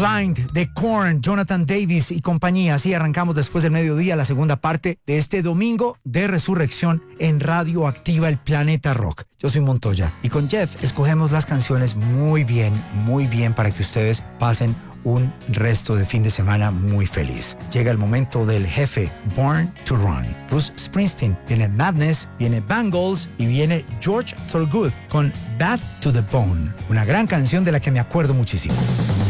Blind de Korn, Jonathan Davis y compañía. Así arrancamos después del mediodía la segunda parte de este domingo de resurrección en Radio Activa, el Planeta Rock. Yo soy Montoya y con Jeff escogemos las canciones muy bien para que ustedes pasen un resto de fin de semana muy feliz. Llega el momento del jefe, Born to Run. Bruce Springsteen, viene Madness, viene Bangles y viene George Thorogood con Bad to the Bone, una gran canción de la que me acuerdo muchísimo.